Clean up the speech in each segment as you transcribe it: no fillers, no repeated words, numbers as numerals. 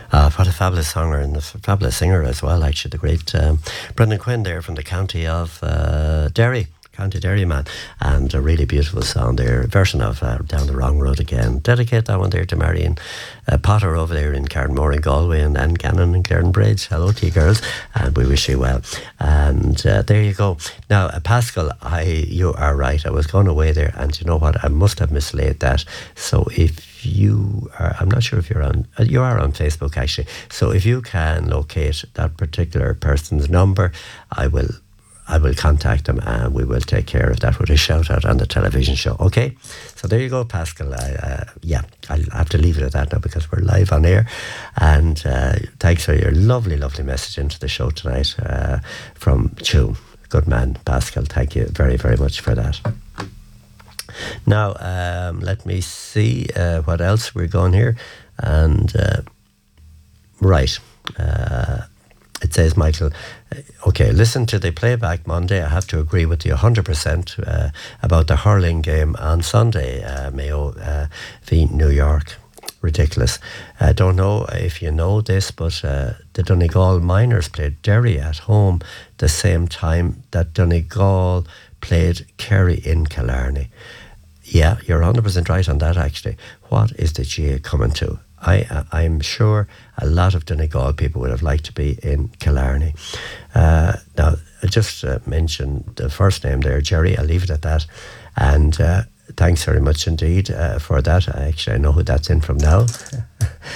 What a fabulous singer and a fabulous singer as well, actually. The great Brendan Quinn there from the county of Derry. County Derry man, and a really beautiful song there, version of Down the Wrong Road Again. Dedicate that one there to Marion Potter over there in Carnmore in Galway, and Anne Gannon and Claren Bridge. Hello to you girls, and we wish you well. And there you go. Now, Pascal, you are right. I was going away there, and you know what? I must have mislaid that. So if you are, I'm not sure if you are on Facebook actually. So if you can locate that particular person's number, I will contact them and we will take care of that with a shout out on the television show. Okay, so there you go, Pascal. I'll have to leave it at that now because we're live on air. And thanks for your lovely message into the show tonight from Tune. Good man, Pascal. Thank you very, very much for that. Now, let me see what else we're going here. And right. It says, Michael, okay, listen to the playback Monday. I have to agree with you 100% about the hurling game on Sunday, Mayo v New York. Ridiculous. I don't know if you know this, but the Donegal Miners played Derry at home the same time that Donegal played Kerry in Killarney. Yeah, you're 100% right on that, actually. What is the GA coming to? I'm sure a lot of Donegal people would have liked to be in Killarney. Now, I just mentioned the first name there, Jerry. I'll leave it at that. And thanks very much indeed for that. I know who that's in from now.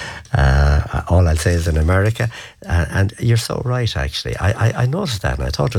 All I'll say is in America. And you're so right, actually. I noticed that and I thought it was